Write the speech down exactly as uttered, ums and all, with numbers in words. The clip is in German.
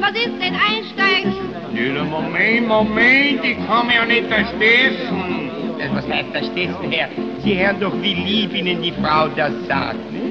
Was ist denn? Einsteigen? Ja, Moment, Moment, ich kann mich ja nicht verstessen. Das, was heißt verstessen, Herr? Sie hören doch, wie lieb Ihnen die Frau das sagt.